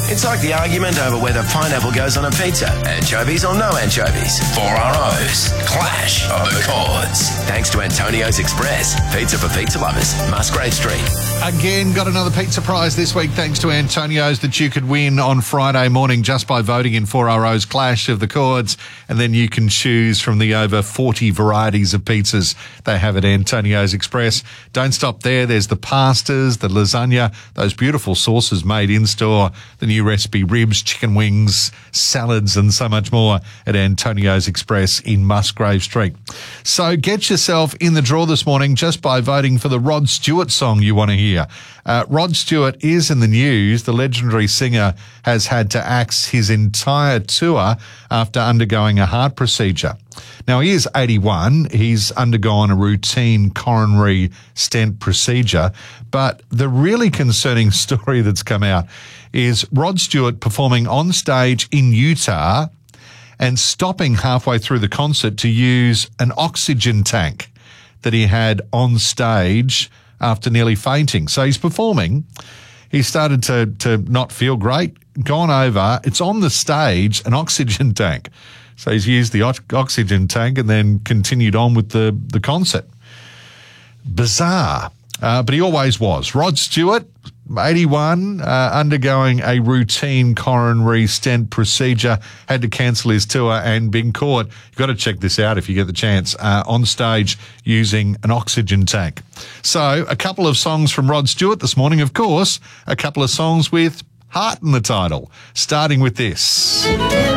It's like the argument over whether pineapple goes on a pizza. Anchovies or no anchovies. 4RO's Clash of the Chords. Thanks to Antonio's Express. Pizza for pizza lovers. Musgrave Street. Again, got another pizza prize this week thanks to Antonio's that you could win on Friday morning just by voting in 4RO's Clash of the Chords. And then you can choose from the over 40 varieties of pizzas they have at Antonio's Express. Don't stop there. There's the pastas, the lasagna, those beautiful sauces made in-store, the new recipe ribs, chicken wings, salads and so much more at Antonio's Express in Musgrave Street. So get yourself in the draw this morning just by voting for the Rod Stewart song you want to hear. Rod Stewart is in the news. The legendary singer has had to axe his entire tour after undergoing a heart procedure. Now, he is 81. He's undergone a routine coronary stent procedure. But the really concerning story that's come out is Rod Stewart performing on stage in Utah and stopping halfway through the concert to use an oxygen tank that he had on stage after nearly fainting. So he's performing. He started to not feel great, gone over. It's on the stage, an oxygen tank. So he's used the oxygen tank and then continued on with the concert. Bizarre. But he always was. Rod Stewart, 81, undergoing a routine coronary stent procedure, had to cancel his tour and been caught. You've got to check this out if you get the chance, on stage using an oxygen tank. So a couple of songs from Rod Stewart this morning, of course, a couple of songs with heart in the title, starting with this.